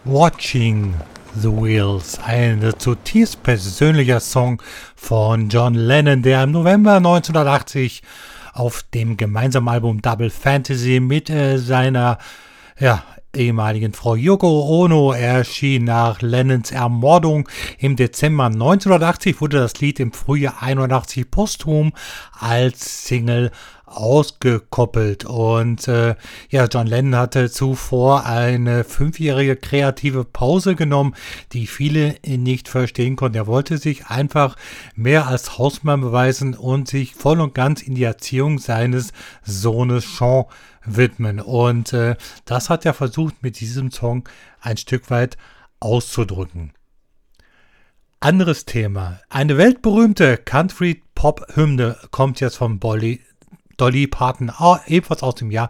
Watching the Wheels, ein zutiefst persönlicher Song von John Lennon, der im November 1980 auf dem gemeinsamen Album Double Fantasy mit seiner ehemaligen Frau Yoko Ono erschien. Nach Lennons Ermordung im Dezember 1980 wurde das Lied im Frühjahr 81 posthum als Single ausgekoppelt. Und John Lennon hatte zuvor eine 5-jährige kreative Pause genommen, die viele nicht verstehen konnten. Er wollte sich einfach mehr als Hausmann beweisen und sich voll und ganz in die Erziehung seines Sohnes Sean widmen. Und das hat er versucht, mit diesem Song ein Stück weit auszudrücken. Anderes Thema. Eine weltberühmte Country-Pop-Hymne kommt jetzt von Dolly Parton, ebenfalls aus dem Jahr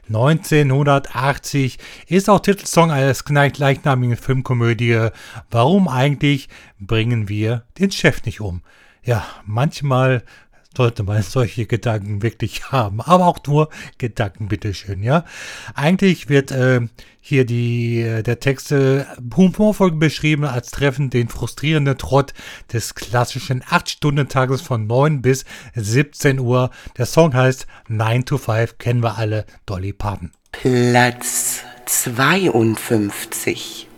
1980, ist auch Titelsong eines gleichnamigen Filmkomödie. Warum eigentlich bringen wir den Chef nicht um? Ja, manchmal sollte man solche Gedanken wirklich haben, aber auch nur Gedanken, bitteschön, ja. Eigentlich wird hier der Text humorvoll beschrieben als treffend den frustrierenden Trott des klassischen 8-Stunden-Tages von 9 bis 17 Uhr. Der Song heißt 9 to 5, kennen wir alle, Dolly Parton. Platz 52.